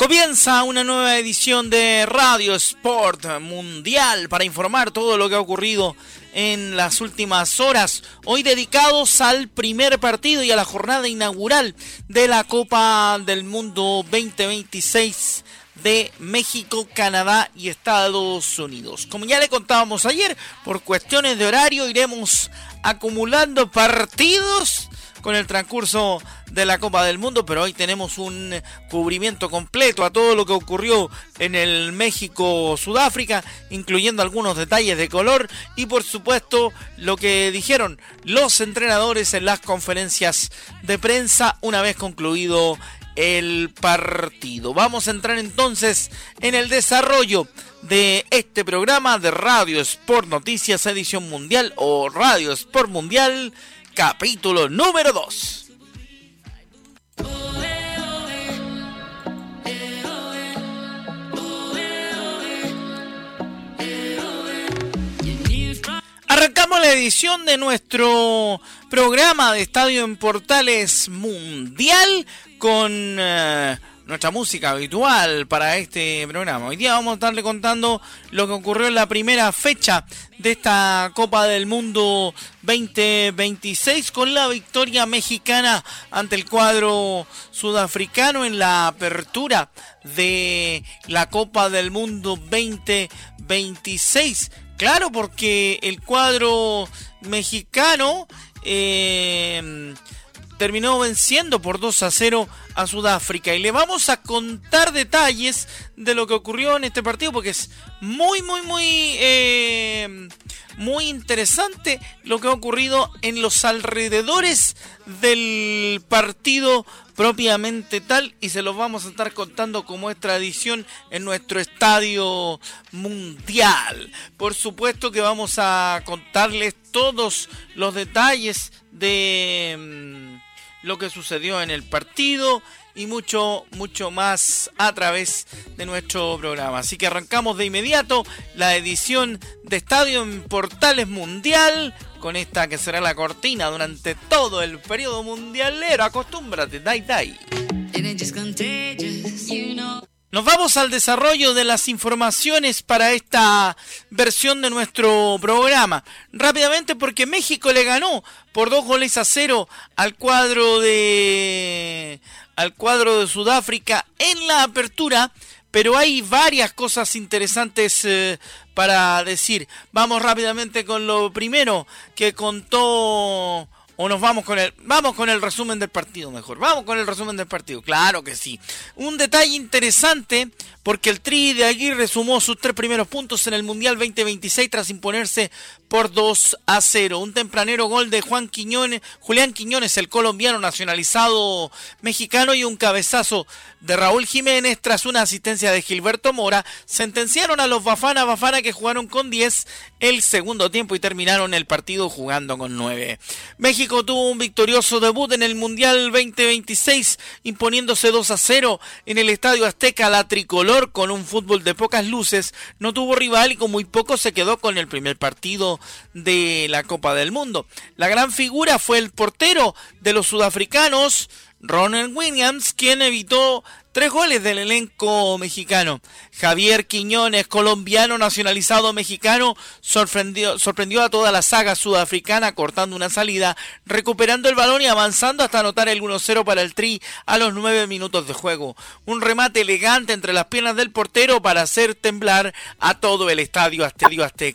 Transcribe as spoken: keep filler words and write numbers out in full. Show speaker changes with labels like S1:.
S1: Comienza una nueva edición de Radio Sport Mundial para informar todo lo que ha ocurrido en las últimas horas. Hoy dedicados al primer partido y a la jornada inaugural de la Copa del Mundo veinte veintiséis de México, Canadá y Estados Unidos. Como ya le contábamos ayer, por cuestiones de horario iremos acumulando partidos con el transcurso de la Copa del Mundo, pero hoy tenemos un cubrimiento completo a todo lo que ocurrió en el México-Sudáfrica, incluyendo algunos detalles de color y por supuesto lo que dijeron los entrenadores en las conferencias de prensa una vez concluido el partido. Vamos a entrar entonces en el desarrollo de este programa de Radio Sport Noticias edición mundial o Radio Sport Mundial capítulo número dos. Arrancamos la edición de nuestro programa de Estadio en Portales Mundial con uh, nuestra música habitual para este programa. Hoy día vamos a estarle contando lo que ocurrió en la primera fecha de esta Copa del Mundo veinte veintiséis con la victoria mexicana ante el cuadro sudafricano en la apertura de la Copa del Mundo veinte veintiséis. Claro, porque el cuadro mexicano eh, terminó venciendo por dos a cero a Sudáfrica. Y le vamos a contar detalles de lo que ocurrió en este partido, porque es muy, muy, muy, eh, muy interesante lo que ha ocurrido en los alrededores del partido propiamente tal, y se los vamos a estar contando como es tradición en nuestro estadio mundial. Por supuesto que vamos a contarles todos los detalles de mmm, lo que sucedió en el partido y mucho, mucho más a través de nuestro programa. Así que arrancamos de inmediato la edición de Estadio en Portales Mundial con esta que será la cortina durante todo el periodo mundialero. Acostúmbrate, dai dai. Nos vamos al desarrollo de las informaciones para esta versión de nuestro programa. Rápidamente, porque México le ganó por dos goles a cero al cuadro de al cuadro de Sudáfrica en la apertura, pero hay varias cosas interesantes eh, para decir. Vamos rápidamente con lo primero que contó. O nos vamos con el vamos con el resumen del partido mejor. Vamos con el resumen del partido. Claro que sí. Un detalle interesante porque el Tri de Aguirre sumó sus tres primeros puntos en el Mundial veinte veintiséis tras imponerse por dos a cero. Un tempranero gol de Juan Quiñones, Julián Quiñones, el colombiano nacionalizado mexicano, y un cabezazo de Raúl Jiménez tras una asistencia de Gilberto Mora sentenciaron a los Bafana Bafana, que jugaron con diez el segundo tiempo y terminaron el partido jugando con nueve. México tuvo un victorioso debut en el Mundial veinte veintiséis, imponiéndose dos a cero en el Estadio Azteca. La tricolor, con un fútbol de pocas luces, no tuvo rival y con muy poco se quedó con el primer partido de la Copa del Mundo. La gran figura fue el portero de los sudafricanos, Ronald Williams, quien evitó tres goles del elenco mexicano. Javier Quiñones, colombiano nacionalizado mexicano, sorprendió, sorprendió a toda la saga sudafricana cortando una salida, recuperando el balón y avanzando hasta anotar el uno cero para el Tri a los nueve minutos de juego. Un remate elegante entre las piernas del portero para hacer temblar a todo el estadio Azteca.